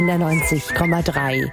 Der 90,3.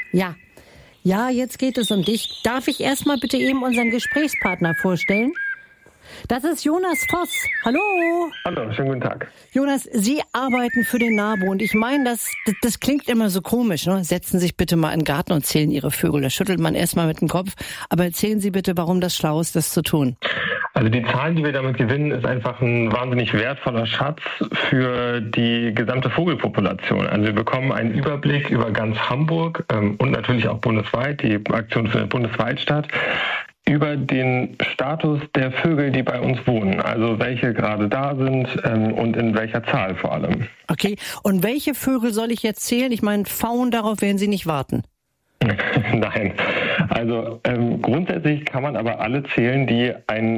Ja, jetzt geht es um dich. Darf ich erstmal bitte eben unseren Gesprächspartner vorstellen? Das ist Jonas Voss. Hallo. Hallo, schönen guten Tag. Jonas, Sie arbeiten für den NABU und ich meine, das klingt immer so komisch, ne? Setzen Sie sich bitte mal in den Garten und zählen Ihre Vögel. Da schüttelt man erstmal mit dem Kopf. Aber erzählen Sie bitte, warum das schlau ist, das zu tun. Also die Zahlen, die wir damit gewinnen, ist einfach ein wahnsinnig wertvoller Schatz für die gesamte Vogelpopulation. Also wir bekommen einen Überblick über ganz Hamburg und natürlich auch bundesweit. Die Aktion findet bundesweit statt. Über den Status der Vögel, die bei uns wohnen. Also welche gerade da sind und in welcher Zahl vor allem. Okay, und welche Vögel soll ich jetzt zählen? Ich meine, Pfauen, darauf werden Sie nicht warten. Nein, also grundsätzlich kann man aber alle zählen, die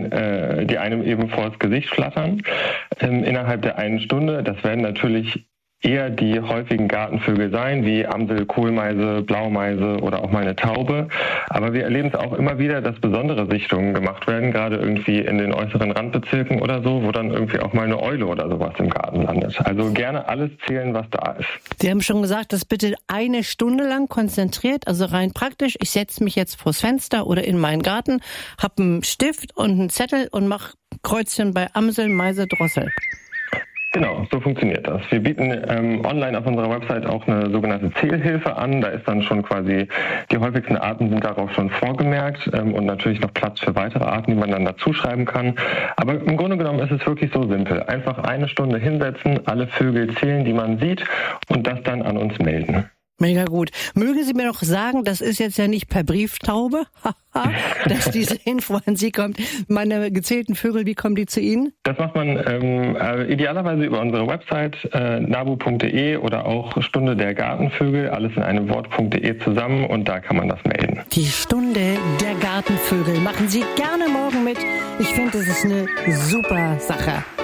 einem eben vors Gesicht flattern innerhalb der einen Stunde. Das werden natürlich eher die häufigen Gartenvögel sein, wie Amsel, Kohlmeise, Blaumeise oder auch mal eine Taube. Aber wir erleben es auch immer wieder, dass besondere Sichtungen gemacht werden, gerade irgendwie in den äußeren Randbezirken oder so, wo dann irgendwie auch mal eine Eule oder sowas im Garten landet. Also gerne alles zählen, was da ist. Sie haben schon gesagt, das bitte eine Stunde lang konzentriert, also rein praktisch. Ich setze mich jetzt vors Fenster oder in meinen Garten, habe einen Stift und einen Zettel und mache Kreuzchen bei Amsel, Meise, Drossel. Genau, so funktioniert das. Wir bieten online auf unserer Website auch eine sogenannte Zählhilfe an. Da ist dann schon quasi, die häufigsten Arten sind darauf schon vorgemerkt und natürlich noch Platz für weitere Arten, die man dann dazu schreiben kann. Aber im Grunde genommen ist es wirklich so simpel. Einfach eine Stunde hinsetzen, alle Vögel zählen, die man sieht und das dann an uns melden. Mega gut. Mögen Sie mir noch sagen, das ist jetzt ja nicht per Brieftaube, dass diese Info an Sie kommt. Meine gezählten Vögel, wie kommen die zu Ihnen? Das macht man idealerweise über unsere Website nabu.de oder auch Stunde der Gartenvögel, alles in einem Wort.de zusammen und da kann man das melden. Die Stunde der Gartenvögel. Machen Sie gerne morgen mit. Ich finde, das ist eine super Sache.